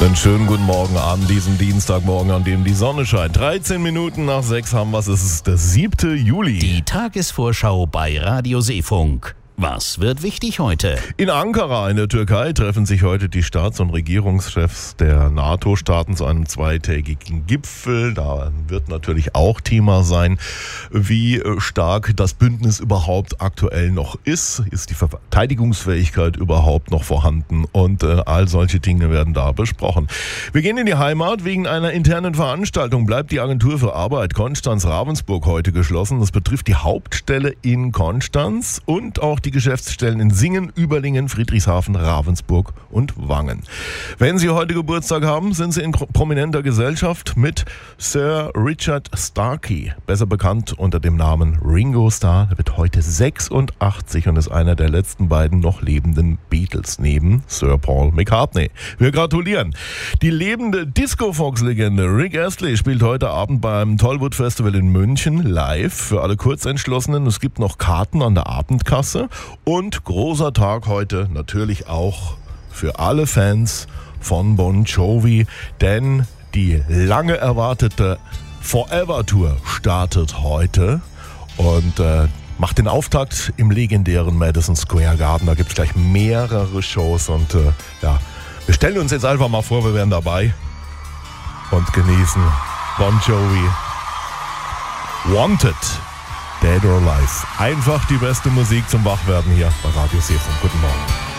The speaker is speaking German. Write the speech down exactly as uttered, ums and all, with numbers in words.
Einen schönen guten Morgen an diesem Dienstagmorgen, an dem die Sonne scheint. dreizehn Minuten nach sechs haben wir es. Es ist der siebte Juli. Die Tagesvorschau bei Radio Seefunk. Was wird wichtig heute? In Ankara in der Türkei treffen sich heute die Staats- und Regierungschefs der NATO-Staaten zu einem zweitägigen Gipfel. Da wird natürlich auch Thema sein, wie stark das Bündnis überhaupt aktuell noch ist. Ist die Verteidigungsfähigkeit überhaupt noch vorhanden? Und äh, all solche Dinge werden da besprochen. Wir gehen in die Heimat. Wegen einer internen Veranstaltung bleibt die Agentur für Arbeit Konstanz-Ravensburg heute geschlossen. Das betrifft die Hauptstelle in Konstanz und auch die Geschäftsstellen in Singen, Überlingen, Friedrichshafen, Ravensburg und Wangen. Wenn Sie heute Geburtstag haben, sind Sie in prominenter Gesellschaft mit Sir Richard Starkey, besser bekannt unter dem Namen Ringo Starr. Er wird heute sechsundachtzig und ist einer der letzten beiden noch lebenden Beatles neben Sir Paul McCartney. Wir gratulieren. Die lebende Disco-Fox-Legende Rick Astley spielt heute Abend beim Tollwood Festival in München live. Für alle Kurzentschlossenen, es gibt noch Karten an der Abendkasse. Und großer Tag heute natürlich auch für alle Fans von Bon Jovi, denn die lange erwartete Forever Tour startet heute und äh, macht den Auftakt im legendären Madison Square Garden. Da gibt es gleich mehrere Shows und äh, ja, wir stellen uns jetzt einfach mal vor, wir wären dabei und genießen Bon Jovi Wanted. Dead or Alive. Einfach die beste Musik zum Wachwerden hier bei Radio Seefunk. Guten Morgen.